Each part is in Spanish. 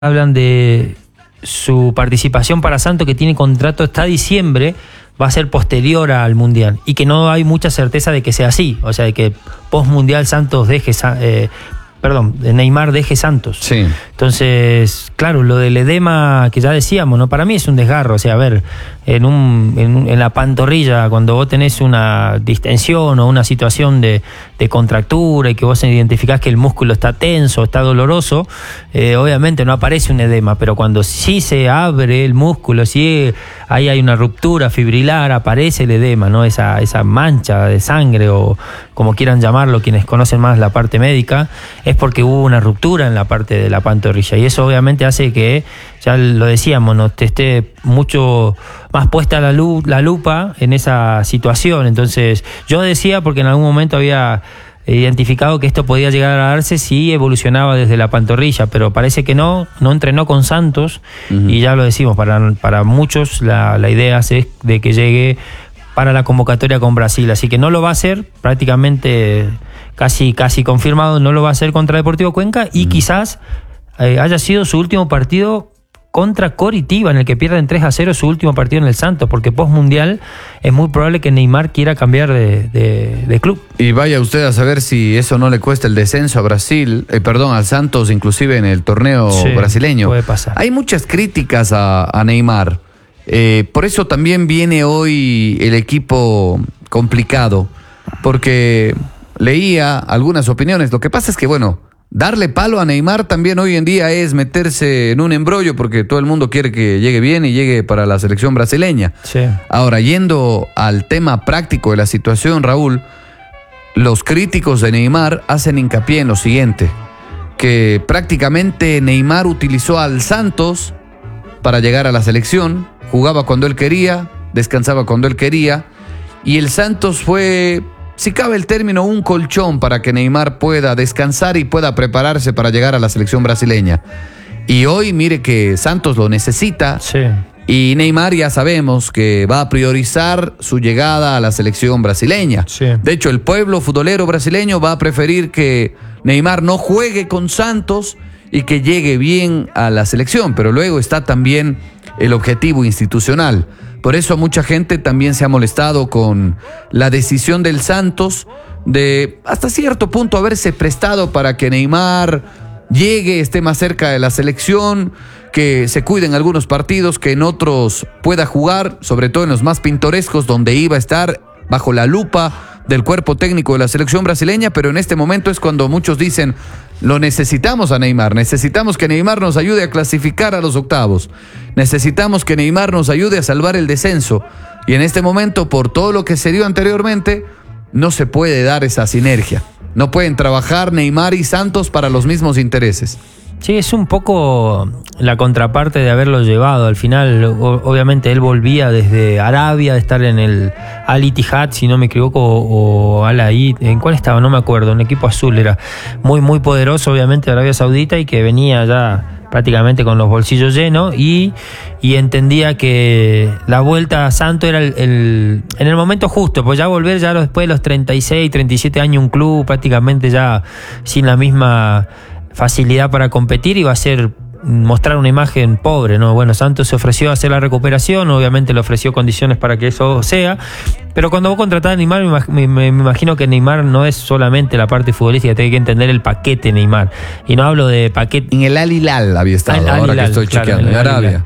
hablan de su participación para Santos, que tiene contrato hasta diciembre, va a ser posterior al Mundial, y que no hay mucha certeza de que sea así, o sea, de que post-Mundial Santos deje, Neymar deje Santos. Sí. Entonces, claro, lo del edema que ya decíamos, ¿no? Para mí es un desgarro, o sea, a ver, en la pantorrilla, cuando vos tenés una distensión o una situación de contractura y que vos identificás que el músculo está tenso, está doloroso, obviamente no aparece un edema, pero cuando sí se abre el músculo, sí ahí hay una ruptura fibrilar, aparece el edema, ¿no? Esa mancha de sangre, o como quieran llamarlo quienes conocen más la parte médica, es porque hubo una ruptura en la parte de la pantorrilla, y eso obviamente hace que, ya lo decíamos, ¿no? Te esté mucho más puesta la lupa en esa situación. Entonces yo decía, porque en algún momento había identificado que esto podía llegar a darse si evolucionaba desde la pantorrilla, pero parece que no entrenó con Santos. Y ya lo decimos, para muchos la idea es de que llegue para la convocatoria con Brasil, así que no lo va a hacer, prácticamente casi confirmado, no lo va a hacer contra Deportivo Cuenca, y quizás haya sido su último partido contra Coritiba, en el que pierden 3-0, su último partido en el Santos, porque post-mundial es muy probable que Neymar quiera cambiar de club. Y vaya usted a saber si eso no le cuesta el descenso a Brasil, al Santos, inclusive en el torneo brasileño. Puede pasar. Hay muchas críticas a Neymar, por eso también viene hoy el equipo complicado, porque leía algunas opiniones. Lo que pasa es que, darle palo a Neymar también hoy en día es meterse en un embrollo, porque todo el mundo quiere que llegue bien y llegue para la selección brasileña. Sí. Ahora, yendo al tema práctico de la situación, Raúl, los críticos de Neymar hacen hincapié en lo siguiente, que prácticamente Neymar utilizó al Santos para llegar a la selección, jugaba cuando él quería, descansaba cuando él quería, y el Santos fue, si cabe el término, un colchón para que Neymar pueda descansar y pueda prepararse para llegar a la selección brasileña. Y hoy mire que Santos lo necesita. Sí. Y Neymar ya sabemos que va a priorizar su llegada a la selección brasileña. Sí. De hecho, el pueblo futbolero brasileño va a preferir que Neymar no juegue con Santos y que llegue bien a la selección. Pero luego está también el objetivo institucional. Por eso mucha gente también se ha molestado con la decisión del Santos de, hasta cierto punto, haberse prestado para que Neymar llegue, esté más cerca de la selección, que se cuide en algunos partidos, que en otros pueda jugar, sobre todo en los más pintorescos, donde iba a estar bajo la lupa del cuerpo técnico de la selección brasileña. Pero en este momento es cuando muchos dicen, lo necesitamos a Neymar, necesitamos que Neymar nos ayude a clasificar a los octavos, necesitamos que Neymar nos ayude a salvar el descenso, y en este momento, por todo lo que se dio anteriormente, no se puede dar esa sinergia, no pueden trabajar Neymar y Santos para los mismos intereses. Sí, es un poco la contraparte de haberlo llevado. Al final, obviamente, él volvía desde Arabia, de estar en el Al Ittihad, si no me equivoco, o Al Ain, ¿en cuál estaba? No me acuerdo, un equipo azul, era muy, muy poderoso, obviamente, de Arabia Saudita, y que venía ya prácticamente con los bolsillos llenos, y entendía que la vuelta a Santos era en el momento justo, pues ya volver ya después de los 36, 37 años un club prácticamente ya sin la misma facilidad para competir, iba a ser mostrar una imagen pobre, ¿no? Bueno, Santos se ofreció a hacer la recuperación, obviamente le ofreció condiciones para que eso sea, pero cuando vos contratás a Neymar, me imagino que Neymar no es solamente la parte futbolística, tiene que entender el paquete Neymar, y no hablo de paquete. En el Al Hilal había estado, ahora que estoy chequeando, en Arabia.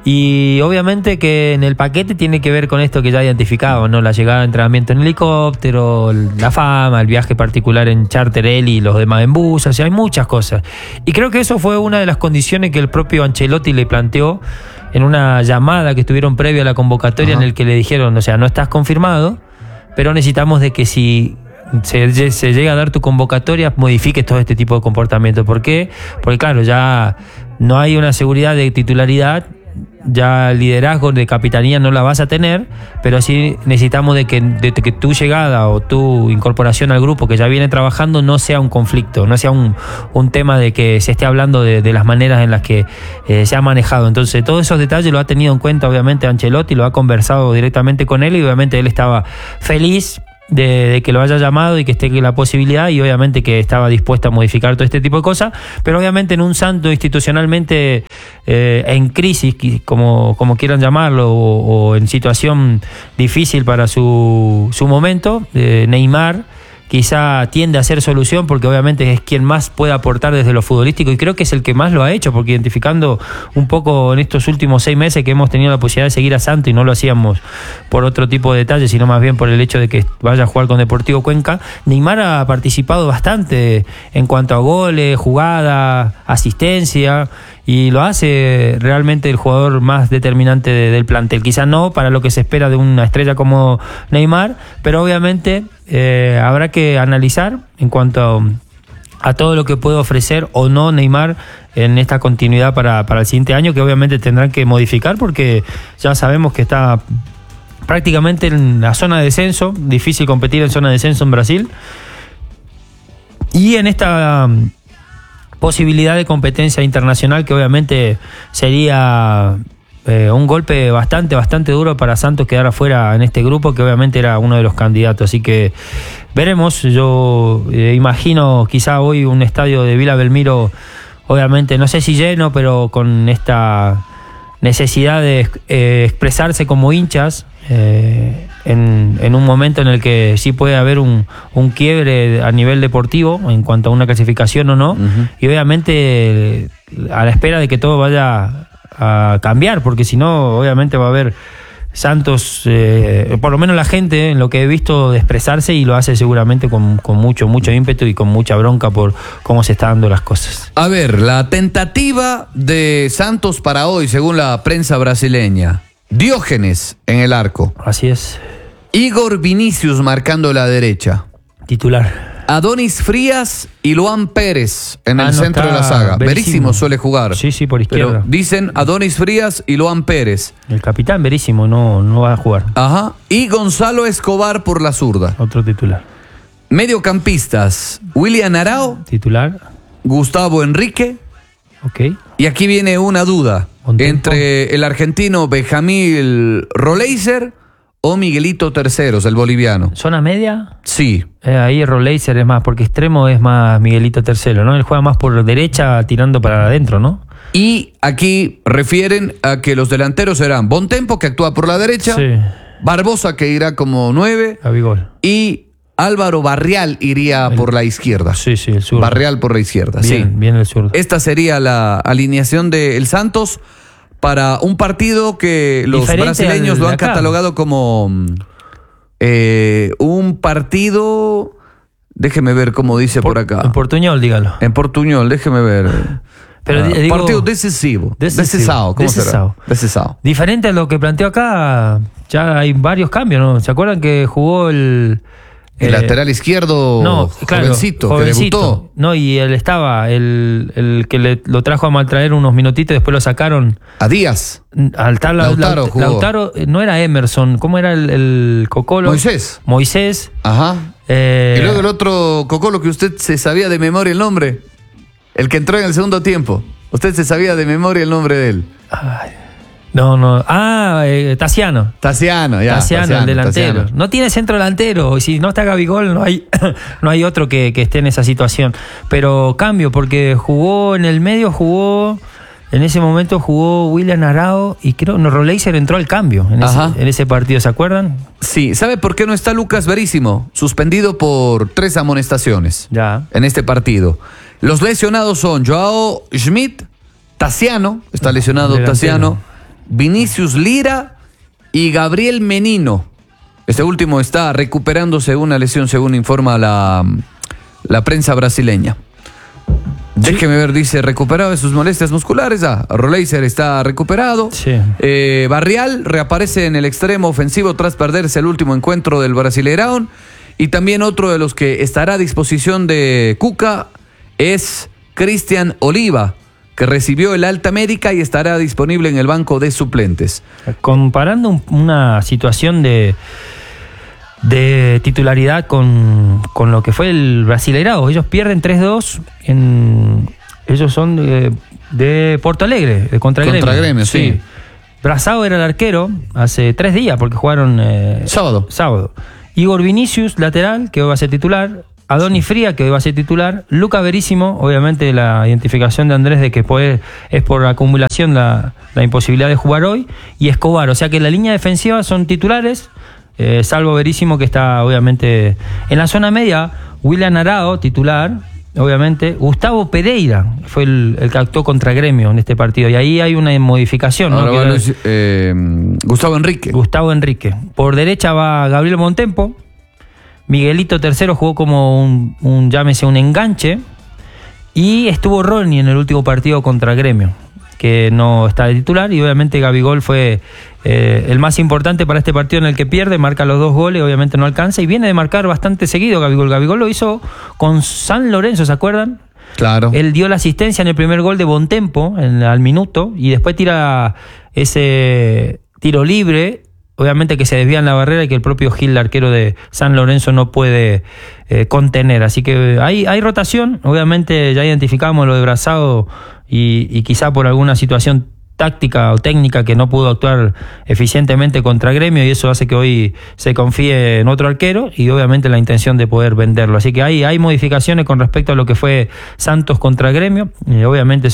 Y obviamente que en el paquete tiene que ver con esto que ya identificaba, ¿no? La llegada de entrenamiento en helicóptero, la fama, el viaje particular en charter él y los demás en bus, o sea, hay muchas cosas. Y creo que eso fue una de las condiciones que el propio Ancelotti le planteó en una llamada que estuvieron previa a la convocatoria. Ajá. En el que le dijeron, o sea, no estás confirmado, pero necesitamos de que si se llega a dar tu convocatoria, modifiques todo este tipo de comportamiento. ¿Por qué? Porque claro, ya no hay una seguridad de titularidad, ya el liderazgo de capitanía no la vas a tener, pero sí necesitamos de que tu llegada o tu incorporación al grupo que ya viene trabajando no sea un conflicto, no sea un tema de que se esté hablando de las maneras en las que se ha manejado. Entonces todos esos detalles lo ha tenido en cuenta obviamente Ancelotti, lo ha conversado directamente con él, y obviamente él estaba feliz de que lo haya llamado y que esté la posibilidad, y obviamente que estaba dispuesta a modificar todo este tipo de cosas, pero obviamente en un Santos institucionalmente en crisis, como quieran llamarlo, o en situación difícil para su momento, Neymar quizá tiende a ser solución, porque obviamente es quien más puede aportar desde lo futbolístico, y creo que es el que más lo ha hecho, porque identificando un poco en estos últimos 6 meses que hemos tenido la posibilidad de seguir a Santos, y no lo hacíamos por otro tipo de detalles, sino más bien por el hecho de que vaya a jugar con Deportivo Cuenca, Neymar ha participado bastante en cuanto a goles, jugada, asistencia, y lo hace realmente el jugador más determinante del plantel. Quizá no para lo que se espera de una estrella como Neymar, pero obviamente habrá que analizar en cuanto a todo lo que puede ofrecer o no Neymar en esta continuidad para el siguiente año, que obviamente tendrán que modificar, porque ya sabemos que está prácticamente en la zona de descenso, difícil competir en zona de descenso en Brasil, y en esta posibilidad de competencia internacional, que obviamente sería un golpe bastante duro para Santos quedar afuera en este grupo, que obviamente era uno de los candidatos. Así que veremos. Yo imagino quizá hoy un estadio de Vila Belmiro, obviamente no sé si lleno, pero con esta necesidad de expresarse como hinchas en un momento en el que sí puede haber un quiebre a nivel deportivo en cuanto a una clasificación o no, y obviamente a la espera de que todo vaya a cambiar, porque si no obviamente va a haber Santos, por lo menos la gente, en lo que he visto, de expresarse, y lo hace seguramente con mucho ímpetu y con mucha bronca por cómo se están dando las cosas. A ver, la tentativa de Santos para hoy, según la prensa brasileña: Diógenes en el arco. Así es. Igor Vinícius marcando la derecha. Titular. Adonis Frías y Luan Pérez en el centro de la saga. Veríssimo suele jugar. Sí, por izquierda. Pero dicen Adonis Frías y Luan Pérez. El capitán Veríssimo no va a jugar. Ajá. Y Gonzalo Escobar por la zurda. Otro titular. Mediocampistas: William Arao. Titular. Gustavo Enrique. Ok. Y aquí viene una duda entre el argentino Benjamín Roleiser o Miguelito Terceros, el boliviano. ¿Zona media? Sí. Ahí Roleiser es más, porque extremo es más Miguelito Tercero, ¿no? Él juega más por derecha tirando para adentro, ¿no? Y aquí refieren a que los delanteros serán Bontempo, que actúa por la derecha, Sí. Barbosa, que irá como 9, Gabigol. y Álvaro Barrial iría por la izquierda. Sí, el zurdo. Barrial por la izquierda, Bien, sí. bien el zurdo. Esta sería la alineación del Santos para un partido que los Diferente brasileños al lo de han acá. catalogado como un partido. Déjeme ver cómo dice por acá. En portuñol, dígalo. En portuñol, déjeme ver. Pero digo, partido decisivo. Decisivo. ¿Cómo será? Decisado. Diferente a lo que planteó acá, ya hay varios cambios, ¿no? ¿Se acuerdan que jugó el lateral izquierdo, jovencito, que debutó? No, y él estaba, el que lo trajo a maltraer unos minutitos, después lo sacaron. A Díaz. Al tal Lautaro, no era Emerson, ¿cómo era el Cocolo? Moisés. Ajá. Y luego el otro Cocolo que usted se sabía de memoria el nombre. El que entró en el segundo tiempo. Usted se sabía de memoria el nombre de él. Ay, no. Tassiano. Tassiano, el delantero. Tassiano. No tiene centro delantero. Y si no está Gabigol, no hay otro que esté en esa situación. Pero cambio, porque jugó en el medio, en ese momento jugó William Arao, y creo que Roleiser entró al cambio en ese partido, ¿se acuerdan? Sí, ¿sabe por qué no está Lucas Veríssimo? Suspendido por 3 amonestaciones en este partido. Los lesionados son Joao Schmidt, Tassiano, está lesionado Tassiano, Vinicius Lira y Gabriel Menino. Este último está recuperándose una lesión, según informa la prensa brasileña. Déjeme ver, dice, recuperado de sus molestias musculares. Roleiser está recuperado. Sí. Barrial reaparece en el extremo ofensivo tras perderse el último encuentro del Brasileirão. Y también otro de los que estará a disposición de Cuca es Cristian Oliva, que recibió el alta médica y estará disponible en el banco de suplentes. Comparando una situación de titularidad con lo que fue el Brasileirão, ellos pierden 3-2 ellos son de Porto Alegre, de contra Gremio, sí. Braçao era el arquero hace 3 días, porque jugaron sábado. Igor Vinicius, lateral, que hoy va a ser titular. Adonis Fría, que hoy va a ser titular. Luca Verísimo, obviamente la identificación de Andrés de que es por acumulación la imposibilidad de jugar hoy. Y Escobar, o sea que la línea defensiva son titulares, salvo Verísimo, que está obviamente en la zona media. William Arao, titular, obviamente. Gustavo Pereira fue el que actuó contra Gremio en este partido. Y ahí hay una modificación, ¿no? Gustavo Enrique. Gustavo Enrique. Por derecha va Gabriel Montempo. Miguelito Tercero jugó como llámese un enganche. Y estuvo Ronnie en el último partido contra Gremio, que no está de titular. Y obviamente Gabigol fue el más importante para este partido, en el que pierde, marca los 2 goles, obviamente no alcanza. Y viene de marcar bastante seguido Gabigol. Gabigol lo hizo con San Lorenzo, ¿se acuerdan? Claro. Él dio la asistencia en el primer gol de Bontempo al minuto. Y después tira ese tiro libre, obviamente que se desvía en la barrera y que el propio Gil, el arquero de San Lorenzo, no puede contener. Así que hay rotación. Obviamente ya identificamos lo de Brazao y quizá por alguna situación táctica o técnica que no pudo actuar eficientemente contra Gremio, y eso hace que hoy se confíe en otro arquero y obviamente la intención de poder venderlo. Así que hay modificaciones con respecto a lo que fue Santos contra Gremio. Obviamente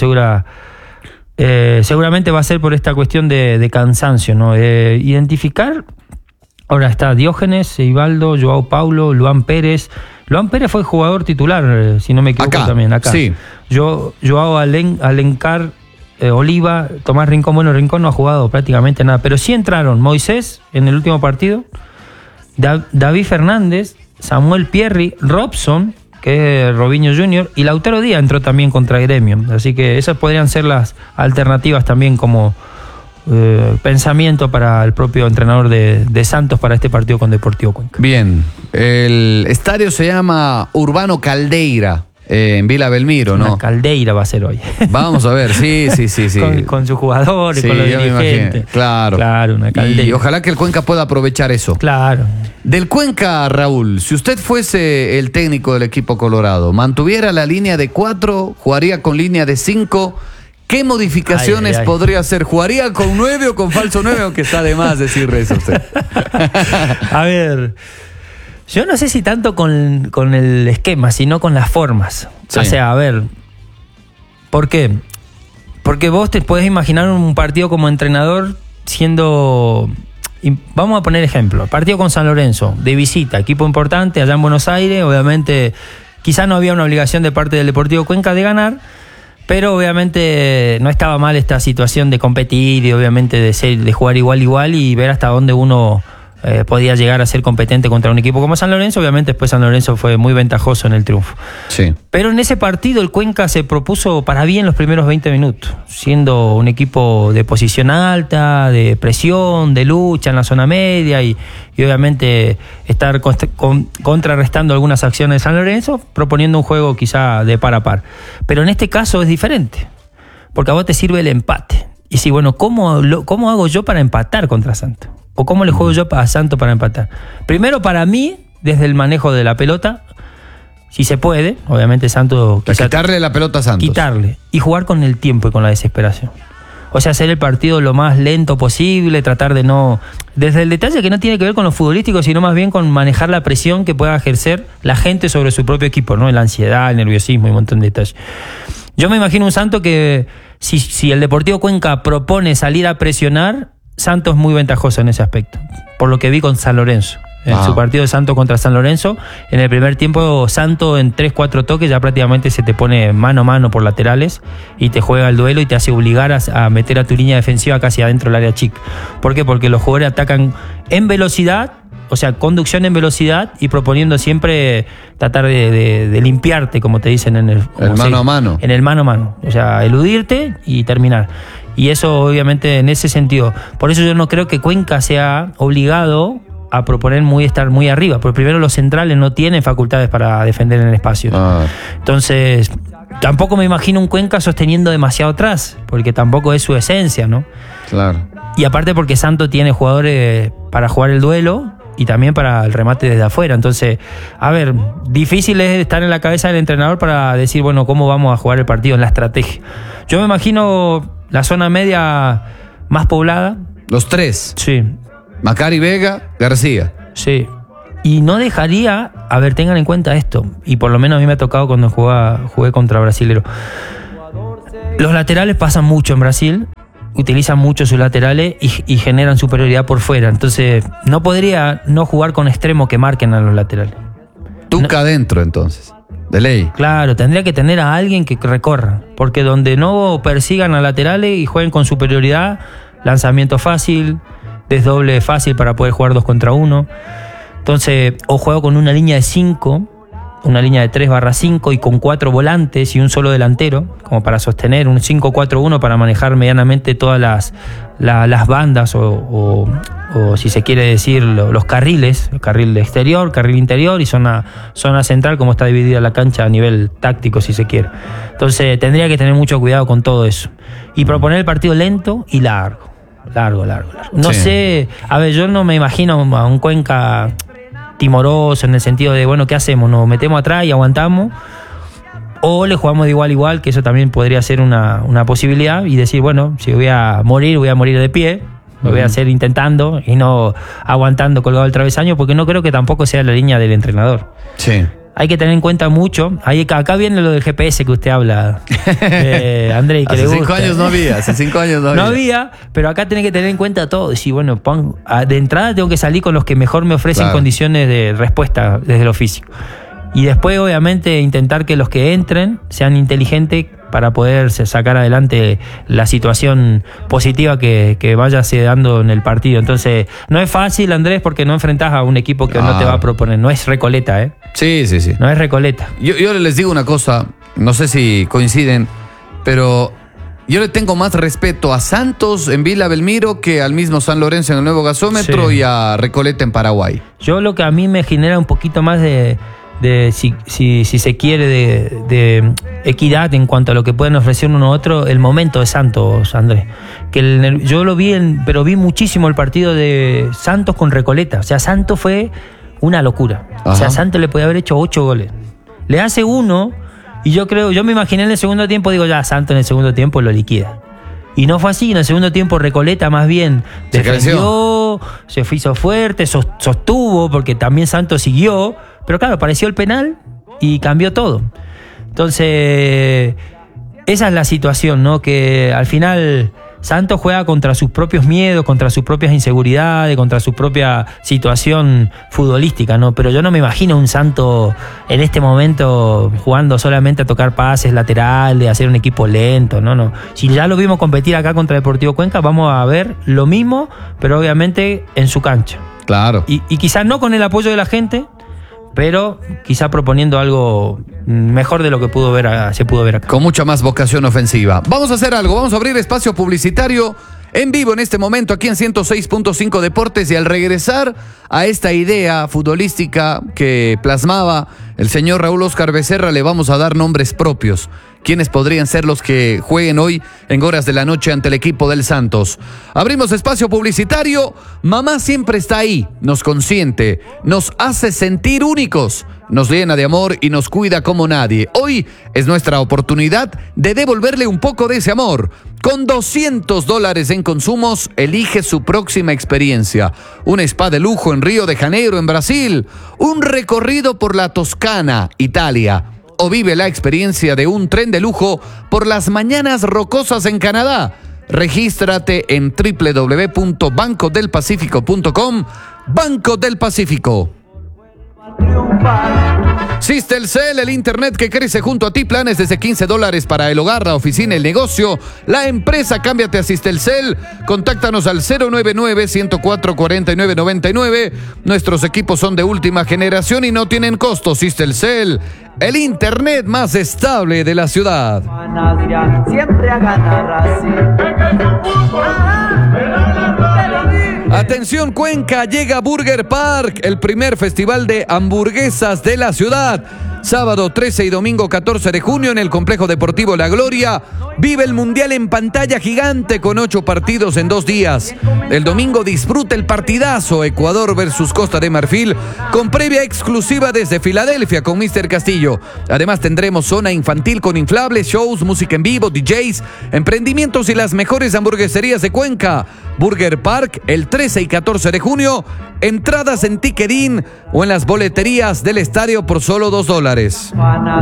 seguramente va a ser por esta cuestión de cansancio, ¿no? Identificar, ahora está Diógenes, Eibaldo, Joao Paulo, Luan Pérez. Luan Pérez fue jugador titular, si no me equivoco, también acá. Sí. Joao Alencar, Oliva, Tomás Rincón. Bueno, Rincón no ha jugado prácticamente nada, pero sí entraron Moisés en el último partido, David Fernández, Samuel Pierri, Robson, que es Robinho Jr., y Lautaro Díaz entró también contra Gremio. Así que esas podrían ser las alternativas también como pensamiento para el propio entrenador de Santos para este partido con Deportivo Cuenca. Bien, el estadio se llama Urbano Caldeira, en Vila Belmiro, ¿no? Una caldeira va a ser hoy. Vamos a ver, sí. Con sus jugadores, sí, con los dirigentes. Claro, una caldeira. Y ojalá que el Cuenca pueda aprovechar eso. Claro. Del Cuenca, Raúl, si usted fuese el técnico del equipo colorado, mantuviera la línea de 4, jugaría con línea de 5, ¿qué modificaciones podría hacer? ¿Jugaría con 9 o con falso 9? Aunque está de más decir eso usted. A ver, yo no sé si tanto con el esquema, sino con las formas. Sí. O sea, a ver, ¿por qué? Porque vos te podés imaginar un partido como entrenador siendo... Vamos a poner ejemplo, partido con San Lorenzo, de visita, equipo importante allá en Buenos Aires. Obviamente quizá no había una obligación de parte del Deportivo Cuenca de ganar, pero obviamente no estaba mal esta situación de competir y obviamente de jugar igual y ver hasta dónde uno podía llegar a ser competente contra un equipo como San Lorenzo. Obviamente después San Lorenzo fue muy ventajoso en el triunfo. Sí. Pero en ese partido el Cuenca se propuso para bien los primeros 20 minutos, siendo un equipo de posición alta, de presión, de lucha en la zona media y obviamente estar contrarrestando algunas acciones de San Lorenzo, proponiendo un juego quizá de par a par. Pero en este caso es diferente, porque a vos te sirve el empate. Y si, bueno, ¿cómo hago yo para empatar contra Santos? ¿O cómo le juego yo a Santos para empatar? Primero, para mí, desde el manejo de la pelota, si se puede, obviamente Santos... Quitarle la pelota a Santos. Quitarle. Y jugar con el tiempo y con la desesperación. O sea, hacer el partido lo más lento posible, tratar de no... Desde el detalle que no tiene que ver con lo futbolístico, sino más bien con manejar la presión que pueda ejercer la gente sobre su propio equipo, ¿no? La ansiedad, el nerviosismo y un montón de detalles. Yo me imagino un Santos que si el Deportivo Cuenca propone salir a presionar, Santos es muy ventajoso en ese aspecto, por lo que vi con San Lorenzo. En su partido de Santos contra San Lorenzo, en el primer tiempo Santos en 3-4 toques ya prácticamente se te pone mano a mano por laterales y te juega el duelo y te hace obligar a meter a tu línea defensiva casi adentro del área chica. ¿Por qué? Porque los jugadores atacan en velocidad, o sea, conducción en velocidad y proponiendo siempre tratar de limpiarte, como te dicen en el mano a mano. En el mano a mano, o sea, eludirte y terminar. Y eso obviamente en ese sentido. Por eso yo no creo que Cuenca sea obligado a proponer estar muy arriba, porque primero los centrales no tienen facultades para defender en el espacio. Entonces, tampoco me imagino un Cuenca sosteniendo demasiado atrás, porque tampoco es su esencia, ¿no? Claro. Y aparte porque Santos tiene jugadores para jugar el duelo y también para el remate desde afuera. Entonces, a ver, difícil es estar en la cabeza del entrenador para decir, bueno, ¿cómo vamos a jugar el partido en la estrategia? Yo me imagino la zona media más poblada. Los tres. Sí. Macari, Vega, García. Sí. Y no dejaría, a ver, tengan en cuenta esto, y por lo menos a mí me ha tocado cuando jugué contra Brasilero. Los laterales pasan mucho en Brasil, utilizan mucho sus laterales y generan superioridad por fuera. Entonces, no podría no jugar con extremos que marquen a los laterales. Tuca adentro, entonces, de ley. Claro, tendría que tener a alguien que recorra, porque donde no persigan a laterales y jueguen con superioridad, lanzamiento fácil, desdoble fácil para poder jugar 2 contra 1. Entonces, o juego con una línea de 5, una línea de 3/5 y con 4 volantes y un solo delantero, como para sostener un 5-4-1 para manejar medianamente todas las bandas o si se quiere decir los carriles, el carril exterior, carril interior y zona central, como está dividida la cancha a nivel táctico, si se quiere. Entonces tendría que tener mucho cuidado con todo eso y proponer el partido lento y largo. No sé, a ver, yo no me imagino a un Cuenca timoroso en el sentido de, bueno, ¿qué hacemos? ¿Nos metemos atrás y aguantamos? ¿O le jugamos de igual a igual? Que eso también podría ser una posibilidad y decir, bueno, si voy a morir de pie, lo voy a hacer intentando y no aguantando colgado el travesaño, porque no creo que tampoco sea la línea del entrenador. Sí. Hay que tener en cuenta mucho. Acá viene lo del GPS que usted habla, André, que hace le gusta. 5 años no había, hace 5 años no había. No había, pero acá tiene que tener en cuenta todo. Y bueno, de entrada tengo que salir con los que mejor me ofrecen condiciones de respuesta desde lo físico. Y después, obviamente, intentar que los que entren sean inteligentes para poder sacar adelante la situación positiva que vayase dando en el partido. Entonces, no es fácil, Andrés, porque no enfrentás a un equipo que no te va a proponer. No es Recoleta, ¿eh? Sí. No es Recoleta. Yo les digo una cosa, no sé si coinciden, pero yo le tengo más respeto a Santos en Villa Belmiro que al mismo San Lorenzo en el Nuevo Gasómetro y a Recoleta en Paraguay. Yo lo que a mí me genera un poquito más de si se quiere, de equidad en cuanto a lo que pueden ofrecer uno u otro, el momento de Santos, Andrés. Yo lo vi, pero vi muchísimo el partido de Santos con Recoleta. O sea, Santos fue una locura. Ajá. O sea, Santos le podía haber hecho 8 goles. Le hace 1 y yo me imaginé en el segundo tiempo, digo, ya Santos en el segundo tiempo lo liquida. Y no fue así. En el segundo tiempo Recoleta más bien defendió, se hizo fuerte, sostuvo, porque también Santos siguió. Pero claro, apareció el penal y cambió todo. Entonces, esa es la situación, ¿no? Que al final Santos juega contra sus propios miedos, contra sus propias inseguridades, contra su propia situación futbolística, ¿no? Pero yo no me imagino un Santos en este momento jugando solamente a tocar pases laterales, a hacer un equipo lento, no. Si ya lo vimos competir acá contra Deportivo Cuenca, vamos a ver lo mismo, pero obviamente en su cancha. Claro. Y quizás no con el apoyo de la gente, pero quizá proponiendo algo mejor de lo que se pudo ver acá. Con mucha más vocación ofensiva. Vamos a hacer algo, vamos a abrir espacio publicitario en vivo en este momento aquí en 106.5 Deportes, y al regresar a esta idea futbolística que plasmaba el señor Raúl Óscar Becerra, le vamos a dar nombres propios. ¿Quiénes podrían ser los que jueguen hoy en horas de la noche ante el equipo del Santos? Abrimos espacio publicitario. Mamá siempre está ahí, nos consiente, nos hace sentir únicos, nos llena de amor y nos cuida como nadie. Hoy es nuestra oportunidad de devolverle un poco de ese amor. Con $200 en consumos, elige su próxima experiencia. Un spa de lujo en Río de Janeiro, en Brasil. Un recorrido por la Toscana, Italia. O vive la experiencia de un tren de lujo por las mañanas rocosas en Canadá. Regístrate en www.bancodelpacifico.com. Banco del Pacífico. Sistelcel, el internet que crece junto a ti. Planes desde $15 para el hogar, la oficina, el negocio, la empresa. Cámbiate a Sistelcel. Contáctanos al 099-104-4999. Nuestros equipos son de última generación y no tienen costo. Sistelcel, el internet más estable de la ciudad. Siempre a ganar así. Atención Cuenca, llega Burger Park, el primer festival de hamburguesas de la ciudad. Sábado 13 y domingo 14 de junio en el Complejo Deportivo La Gloria. Vive el Mundial en pantalla gigante con 8 partidos en 2 días. El domingo disfruta el partidazo Ecuador versus Costa de Marfil con previa exclusiva desde Filadelfia con Mr. Castillo. Además tendremos zona infantil con inflables, shows, música en vivo, DJs, emprendimientos y las mejores hamburgueserías de Cuenca. Burger Park el 13 y 14 de junio. Entradas en Tickerín o en las boleterías del estadio por solo $2.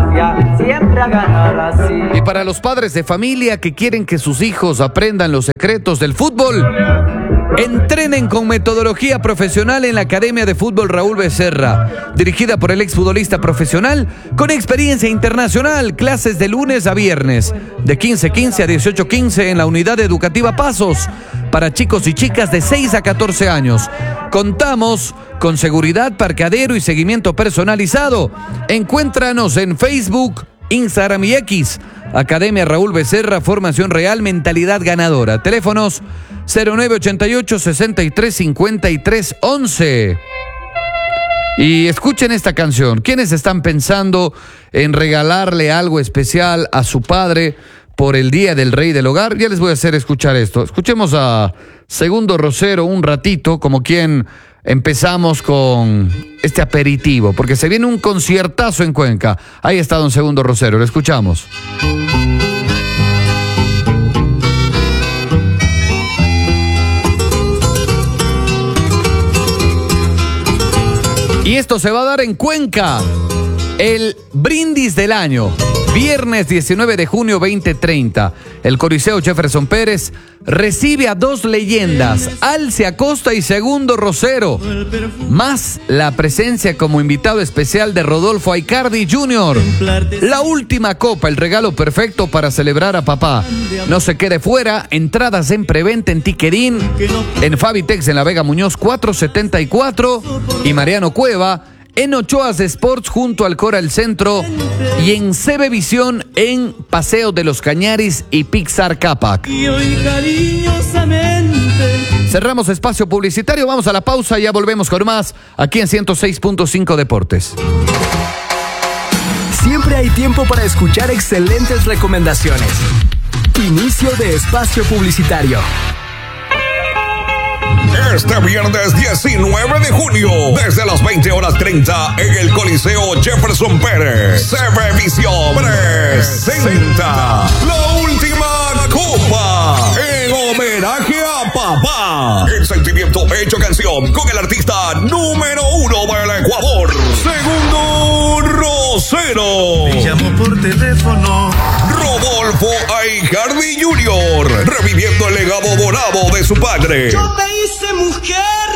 Y para los padres de familia que quieren que sus hijos aprendan los secretos del fútbol, entrenen con metodología profesional en la Academia de Fútbol Raúl Becerra, dirigida por el exfutbolista profesional con experiencia internacional. Clases de lunes a viernes, de 15:15 a 18:15 en la unidad educativa Pasos, para chicos y chicas de 6 a 14 años. Contamos con seguridad, parqueadero y seguimiento personalizado. Encuéntranos en Facebook, Instagram y X. Academia Raúl Becerra, formación real, mentalidad ganadora. Teléfonos 0988 63 53 11. Y escuchen esta canción. ¿Quiénes están pensando en regalarle algo especial a su padre por el Día del Rey del Hogar? Ya les voy a hacer escuchar esto. Escuchemos a Segundo Rosero un ratito, como quien empezamos con este aperitivo, porque se viene un conciertazo en Cuenca. Ahí está don Segundo Rosero, lo escuchamos. Y esto se va a dar en Cuenca, el brindis del año, viernes 19 de junio 2030. El Coliseo Jefferson Pérez recibe a dos leyendas, Alce Acosta y Segundo Rosero, más la presencia como invitado especial de Rodolfo Aicardi Jr. La última copa, el regalo perfecto para celebrar a papá. No se quede fuera, entradas en preventa en Tickerín, en Fabitex en la Vega Muñoz 474 y Mariano Cueva en Ochoas Sports junto al Coral Centro y en CB Visión en Paseo de los Cañaris y Pixar Capac. Cerramos espacio publicitario, vamos a la pausa y ya volvemos con más aquí en 106.5 Deportes. Siempre hay tiempo para escuchar excelentes recomendaciones. Inicio de espacio publicitario. Este viernes 19 de junio, desde las 20:30 en el Coliseo Jefferson Pérez, CB Visión presenta La Última Copa en homenaje a papá. El sentimiento hecho canción con el artista número 1 del Ecuador, Segundo Rosero. Me llamó por teléfono Rodolfo Aicardi Jr., reviviendo el legado dorado de su padre. Yo te hice mujer.